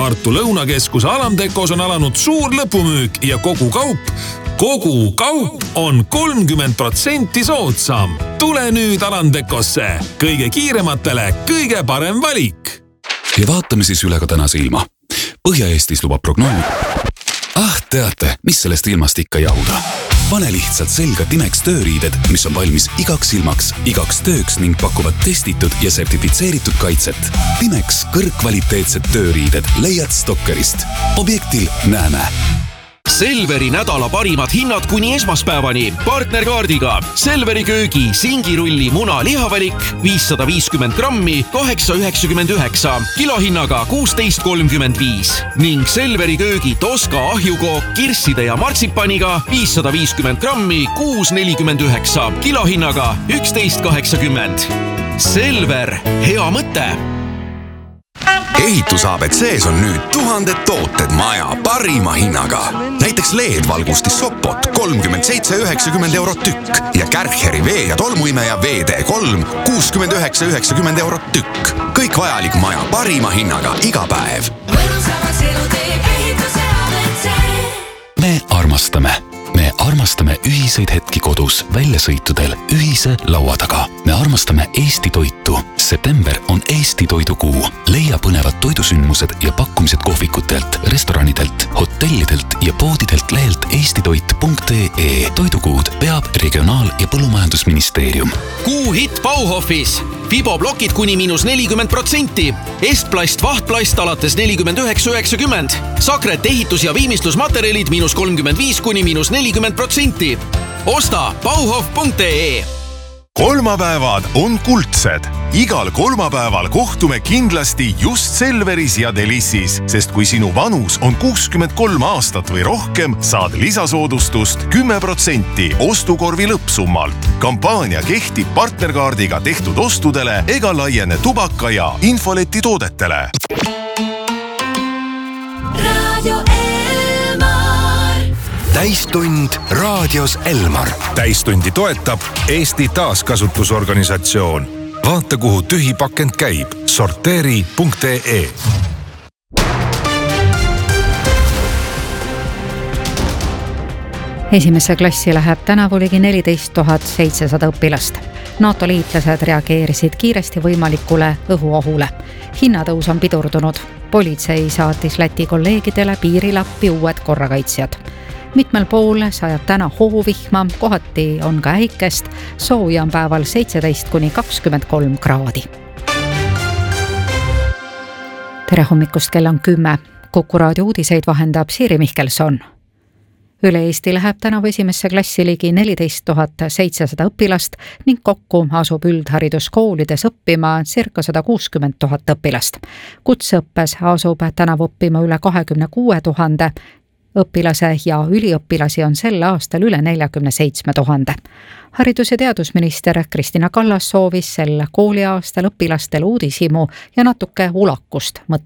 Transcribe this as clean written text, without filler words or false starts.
Tartu Lõunakeskuse Alamtekos on alanud suur lõpumüük ja kogu kaup on 30% soodsam. Tule nüüd Alamtekosse. Kõige kiirematele kõige parem valik. Ja vaatame siis üle ka tänase ilma. Põhja-Eestis lubab prognoos. Teate, mis sellest ilmast ikka jahuda? Pane lihtsalt selga Timex tööriided, mis on valmis igaks ilmaks, igaks tööks ning pakuvad testitud ja sertifitseeritud kaitset. Timex kõrgkvaliteetsed tööriided leiad Stokkerist. Objektil näeme. Selveri nädala parimad hinnad kuni esmaspäevani. Partnerkaardiga Selveri köögi singirulli muna lihavalik 550 grammi 8,99 kilohinnaga 16,35 ning Selveri köögi Toska ahjukook kirsside ja martsipaniga 550 grammi 6,49 kilohinnaga 11,80. Selver, hea mõte! Ehitus ABC-s on nüüd 1000 tooted maja parima hinnaga. Näiteks LED-valgustis Sopot 37,90 eurot tükk ja Kärcheri vee- ja tolmuimeja VD3 69,90 eurot tükk. Kõik vajalik maja parima hinnaga iga päev. Me armastame ühiseid hetki kodus, väljasõitudel, ühise laua taga. Me armastame Eesti toitu. September on Eesti toidukuu. Leia põnevad toidusündmused ja pakkumised kohvikutelt, restoranidelt, hotellidelt ja poodidelt lehelt eestitoit.ee. Toidukuud peab Regionaal- ja Põllumajandusministeerium. Kuu hitt Bauhofis. Fiboblokid kuni -40%. Estplast, vahtplast alates 49,90. Sakret ehitus- ja viimistlusmaterjalid -35 kuni -40%. Osta bauhof.ee. Kolmapäevad on kuldsed. Igal kolmapäeval kohtume kindlasti just Selveris ja Delissis, sest kui sinu vanus on 63 aastat või rohkem, saad lisasoodustust 10% ostukorvi lõppsummalt. Kampaania kehtib partnerkaardiga tehtud ostudele ega laiene tubaka ja infoleti toodetele. Täistund raadios Elmar. Täistundi toetab Eesti Taaskasutusorganisatsioon. Vaata, kuhu tühi pakend käib. Sorteeri.ee. Esimesse klassi läheb tänavu ligi 14 700 õpilast. NATO liitlased reageerisid kiiresti võimalikule õhuohule. Hinnatõus on pidurdunud. Politsei saatis Läti kolleegidele piirilappi uued korrakaitsjad. Mitmel pool sajab täna hoovihma, kohati on ka äikest, sooja on päeval 17 kuni 23 kraadi. Tere hommikust, kell on 10. Kuku raadio uudiseid vahendab Siiri Mihkelson. Üle Eesti läheb tänavu esimesse klassi ligi 14 700 õpilast ning kokku asub üldhariduskoolides õppima circa 160 000 õpilast. Kutseõppes asub tänavu õppima üle 26 000 õpilase ja üliõpilasi on sel aastal üle 47 000. Haridus- ja teadusminister Kristina Kallas soovis sel kooliaastal õpilastele uudishimu ja natuke ulakust mõtte.